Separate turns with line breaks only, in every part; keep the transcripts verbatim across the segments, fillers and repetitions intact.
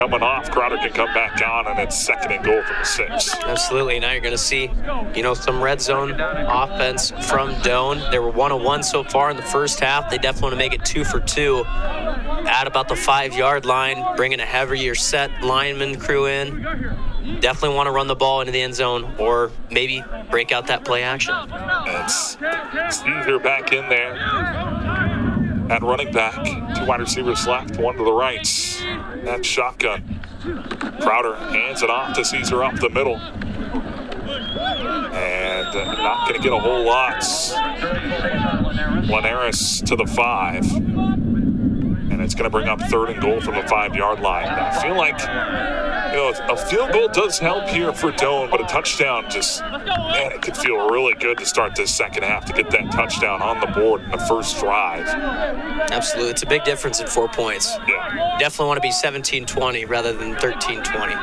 coming off. Crowder can come back on, and it's second and goal from the six.
Absolutely. Now you're going to see, you know, some red zone offense from Doane. They were one of one so far in the first half. They definitely want to make it two for two at about the five-yard line, bringing a heavier set lineman crew in. Definitely want to run the ball into the end zone or maybe break out that play action.
It's Caesar back in there at running back. Two wide receivers left, one to the right. That shotgun. Crowder hands it off to Caesar up the middle. And uh, not going to get a whole lot. Linares to the five. And it's going to bring up third and goal from the five-yard line. I feel like, you know, a field goal does help here for Doane, but a touchdown just, man, it could feel really good to start this second half to get that touchdown on the board in the first drive.
Absolutely. It's a big difference in four points.
Yeah.
Definitely want to be seventeen twenty rather than thirteen twenty.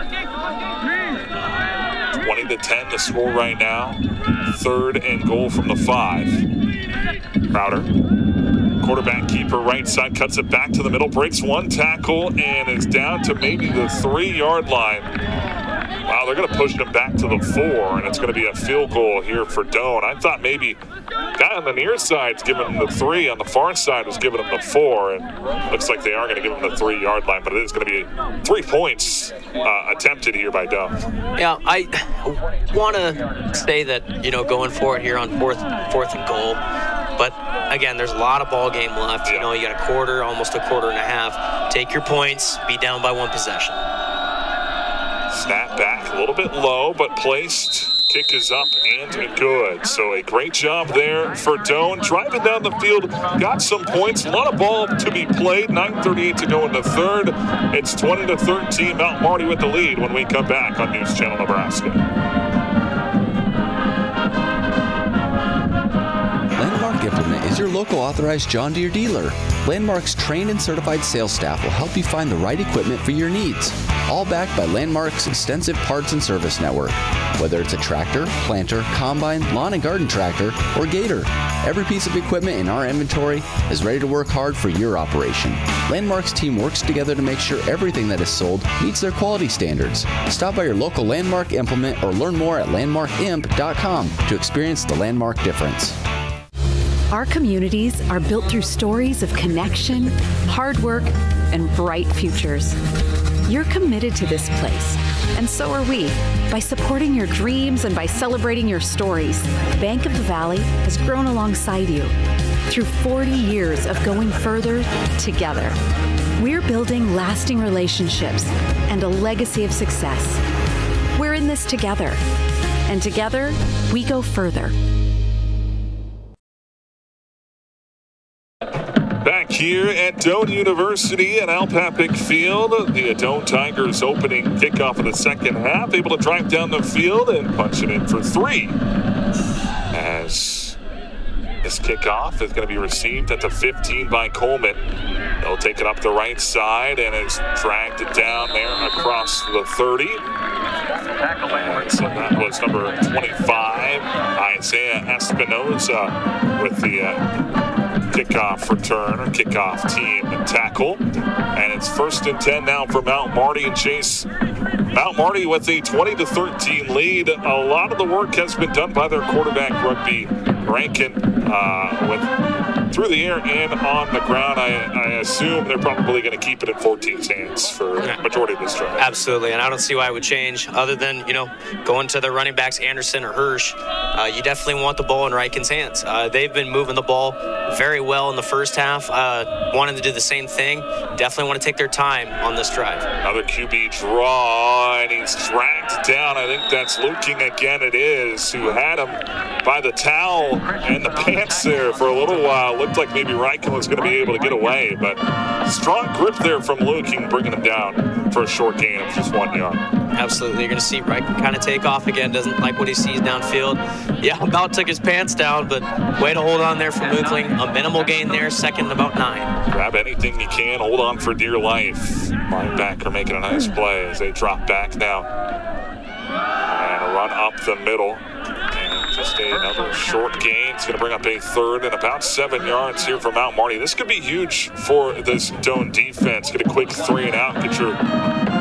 twenty to ten the score right now. Third and goal from the five. Crowder, quarterback keeper, right side, cuts it back to the middle, breaks one tackle, and is down to maybe the three-yard line. Wow, they're going to push him back to the four, and it's going to be a field goal here for Doane. I thought maybe guy on the near side's giving him the three, on the far side was giving him the four, and looks like they are going to give him the three-yard line, but it is going to be three points uh, attempted here by Doane.
Yeah, I want to say that, you know, going for it here on fourth, fourth and goal, but again, there's a lot of ball game left.
Yeah.
You know, you got a quarter, almost a quarter and a half. Take your points, be down by one possession.
Snap back, a little bit low, but placed. Kick is up and good. So a great job there for Doane. Driving down the field, got some points. A lot of ball to be played. nine thirty-eight to go in the third. It's twenty to thirteen. Mount Marty with the lead when we come back on News Channel Nebraska.
Landmark Implement is your local authorized John Deere dealer. Landmark's trained and certified sales staff will help you find the right equipment for your needs. All backed by Landmark's extensive parts and service network. Whether it's a tractor, planter, combine, lawn and garden tractor, or gator, every piece of equipment in our inventory is ready to work hard for your operation. Landmark's team works together to make sure everything that is sold meets their quality standards. Stop by your local Landmark Implement or learn more at landmark imp dot com to experience the Landmark difference.
Our communities are built through stories of connection, hard work, and bright futures. You're committed to this place, and so are we. By supporting your dreams and by celebrating your stories, Bank of the Valley has grown alongside you through forty years of going further together. We're building lasting relationships and a legacy of success. We're in this together, and together we go further.
Back here at Doane University at Alpapic Field, the Doane Tigers opening kickoff of the second half, able to drive down the field and punch it in for three. As this kickoff is going to be received at the fifteen by Coleman. They'll take it up the right side and it's dragged it down there across the thirty. And so that was number twenty-five, Isaiah Espinoza, with the uh, kickoff return or kickoff team tackle. And it's first and ten now for Mount Marty and Chase. Mount Marty with a twenty to thirteen lead. A lot of the work has been done by their quarterback, Rugby Rankin, uh, with through the air and on the ground. I, I assume they're probably going to keep it in fourteen's hands for the majority of this drive.
Absolutely, and I don't see why it would change other than, you know, going to the running backs, Anderson or Hirsch. Uh, you definitely want the ball in Riken's hands. Uh, they've been moving the ball very well in the first half, uh, wanting to do the same thing. Definitely want to take their time on this drive.
Another Q B draw, and he's dragged down. I think that's Luking again. It is, who had him by the towel and the pants there for a little while. Looked like maybe Riken was going to be able to get away, but strong grip there from Luking, bringing him down for a short gain of just one yard.
Absolutely. You're going to see Riken kind of take off again. Doesn't like what he sees downfield. Yeah, about took his pants down, but way to hold on there from Luking. A minimal gain there, second and about nine.
Grab anything you can, hold on for dear life. Linebacker making a nice play as they drop back now. And a run up the middle. And just another short gain. It's going to bring up a third and about seven yards here for Mount Marty. This could be huge for this Doane defense. Get a quick three and out, get your